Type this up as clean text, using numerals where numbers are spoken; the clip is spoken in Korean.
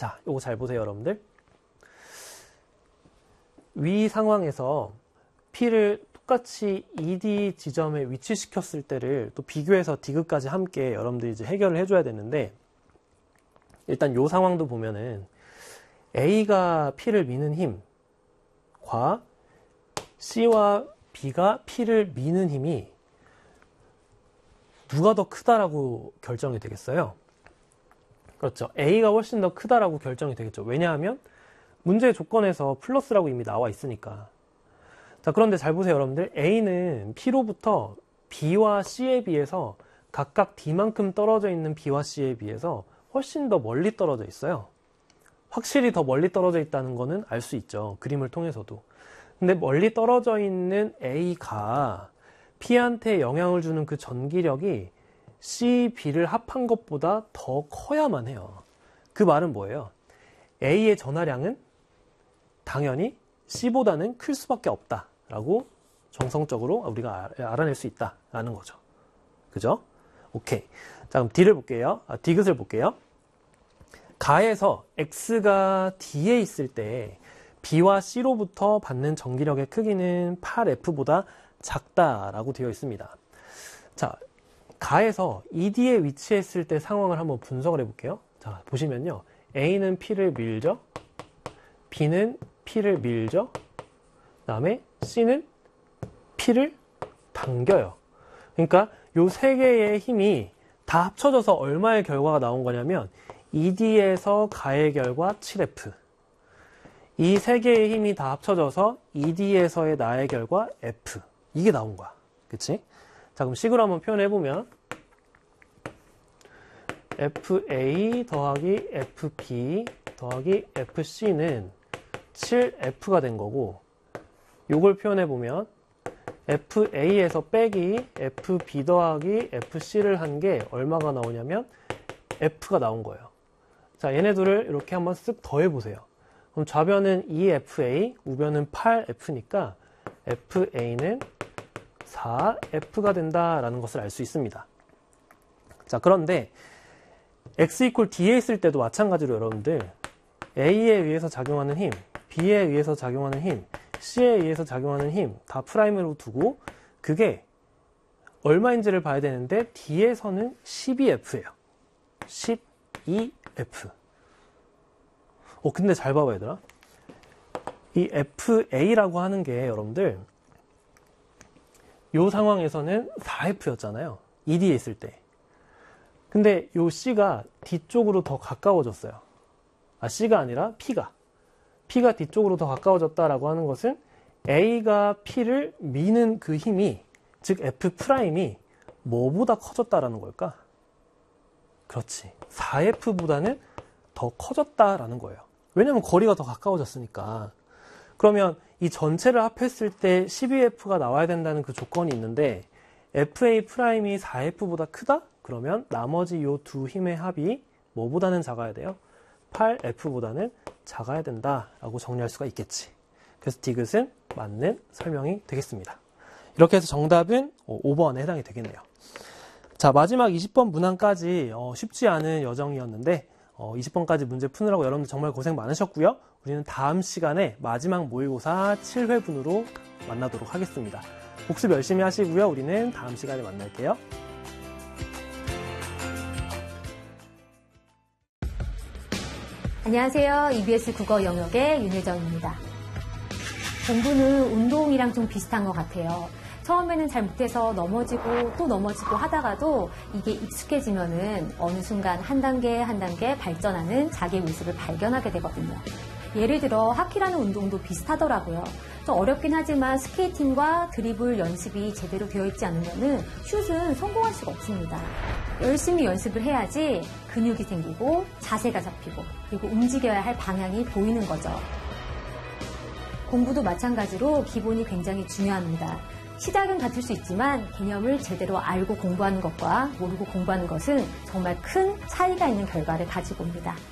자, 요거 잘 보세요, 여러분들. 위 상황에서 P를 똑같이 ED 지점에 위치시켰을 때를 또 비교해서 디귿까지 함께 여러분들이 이제 해결을 해줘야 되는데, 일단 요 상황도 보면은 A가 P를 미는 힘과 C와 B가 P를 미는 힘이 누가 더 크다라고 결정이 되겠어요? 그렇죠. A가 훨씬 더 크다라고 결정이 되겠죠. 왜냐하면 문제의 조건에서 플러스라고 이미 나와 있으니까. 자, 그런데 잘 보세요, 여러분들. A는 P로부터 B와 C에 비해서 각각 D만큼 떨어져 있는 B와 C에 비해서 훨씬 더 멀리 떨어져 있어요. 확실히 더 멀리 떨어져 있다는 거는 알 수 있죠. 그림을 통해서도. 근데 멀리 떨어져 있는 A가 P한테 영향을 주는 그 전기력이 C, B를 합한 것보다 더 커야만 해요. 그 말은 뭐예요? A의 전하량은 당연히 C보다는 클 수밖에 없다라고 정성적으로 우리가 알아낼 수 있다라는 거죠. 그죠? 오케이. 자, 그럼 D를 볼게요. 디귿을 볼게요. 가에서 X가 D에 있을 때 B와 C로부터 받는 전기력의 크기는 8F보다 작다라고 되어 있습니다. 자, 가에서 ED에 위치했을 때 상황을 한번 분석을 해볼게요. 자, 보시면요. A는 P를 밀죠. B는 P를 밀죠. 그 다음에 C는 P를 당겨요. 그러니까 요 세 개의 힘이 다 합쳐져서 얼마의 결과가 나온 거냐면 ED에서 가의 결과 7F. 이 세 개의 힘이 다 합쳐져서 ED에서의 나의 결과 F. 이게 나온 거야. 그치? 자, 그럼 식으로 한번 표현해보면 FA 더하기 FB 더하기 FC는 7F가 된 거고, 요걸 표현해보면 FA에서 빼기 FB 더하기 FC를 한 게 얼마가 나오냐면 F가 나온 거예요. 자, 얘네들을 이렇게 한번 쓱 더해보세요. 그럼 좌변은 2FA, 우변은 8F니까 FA는 4F가 된다라는 것을 알 수 있습니다. 자, 그런데 X 이퀄 D에 있을 때도 마찬가지로 여러분들 A에 의해서 작용하는 힘, B에 의해서 작용하는 힘, C에 의해서 작용하는 힘 다 프라임으로 두고 그게 얼마인지를 봐야 되는데 D에서는 12F예요. 12F. 근데 잘 봐봐, 얘들아. 이 FA라고 하는 게 여러분들 요 상황에서는 4F였잖아요. ED에 있을 때. 근데 요 C가 뒤쪽으로 더 가까워졌어요. C가 아니라 P가 뒤쪽으로 더 가까워졌다라고 하는 것은 A가 P를 미는 그 힘이, 즉 F'이 뭐보다 커졌다라는 걸까? 그렇지. 4F보다는 더 커졌다라는 거예요. 왜냐면 거리가 더 가까워졌으니까. 그러면 이 전체를 합했을 때 12F가 나와야 된다는 그 조건이 있는데 FA'이 4F보다 크다? 그러면 나머지 요 두 힘의 합이 뭐보다는 작아야 돼요? 8F보다는 작아야 된다라고 정리할 수가 있겠지. 그래서 디귿은 맞는 설명이 되겠습니다. 이렇게 해서 정답은 5번에 해당이 되겠네요. 자, 마지막 20번 문항까지 쉽지 않은 여정이었는데 20번까지 문제 푸느라고 여러분들 정말 고생 많으셨고요. 우리는 다음 시간에 마지막 모의고사 7회분으로 만나도록 하겠습니다. 복습 열심히 하시고요. 우리는 다음 시간에 만날게요. 안녕하세요. EBS 국어 영역의 윤혜정입니다. 공부는 운동이랑 좀 비슷한 것 같아요. 처음에는 잘 못해서 넘어지고 또 넘어지고 하다가도 이게 익숙해지면은 어느 순간 한 단계 한 단계 발전하는 자기의 모습을 발견하게 되거든요. 예를 들어 하키라는 운동도 비슷하더라고요. 좀 어렵긴 하지만 스케이팅과 드리블 연습이 제대로 되어 있지 않으면은 슛은 성공할 수가 없습니다. 열심히 연습을 해야지 근육이 생기고 자세가 잡히고 그리고 움직여야 할 방향이 보이는 거죠. 공부도 마찬가지로 기본이 굉장히 중요합니다. 시작은 같을 수 있지만 개념을 제대로 알고 공부하는 것과 모르고 공부하는 것은 정말 큰 차이가 있는 결과를 가지고 옵니다.